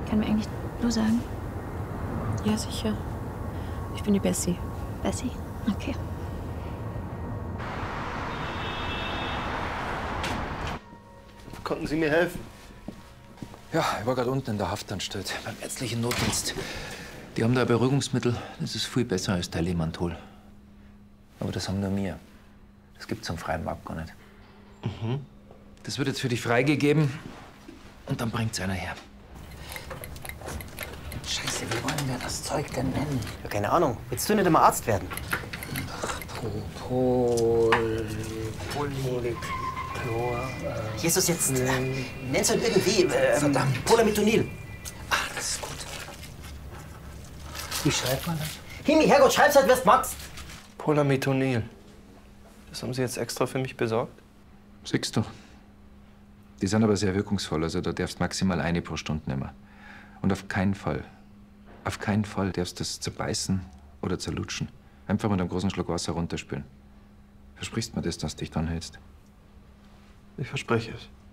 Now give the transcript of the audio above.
Können wir eigentlich du sagen? Ja, sicher. Ich bin die Bessie. Bessie? Okay. Konnten Sie mir helfen? Ja, ich war gerade unten in der Haftanstalt beim ärztlichen Notdienst. Die haben da ein Beruhigungsmittel, das ist viel besser als Telemantol. Aber das haben nur wir. Das gibt's am freien Markt gar nicht. Das wird jetzt für dich freigegeben und dann bringt's einer her. Scheiße, wie wollen wir das Zeug denn nennen? Ja, keine Ahnung. Willst du nicht immer Arzt werden? Jesus, jetzt nenn's halt irgendwie Verdammt. Polamitonil. Ah, das ist gut. Wie schreibt man das? Himi, Herrgott, schreib's halt, wer es magst. Polamitonil. Das haben Sie jetzt extra für mich besorgt? Siehst du. Die sind aber sehr wirkungsvoll, also da darfst maximal eine pro Stunde nehmen. Und auf keinen Fall darfst du das zerbeißen oder zerlutschen. Einfach mit einem großen Schluck Wasser runterspülen. Versprichst mir das, dass du dich dran hältst? Ich verspreche es.